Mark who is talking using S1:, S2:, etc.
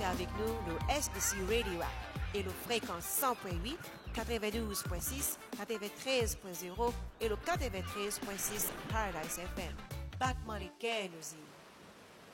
S1: avec nous le SBC Radio et le fréquence 100.8, 92.6, 93.0 et le 93.6 Paradise FM. Batman et Kenosy.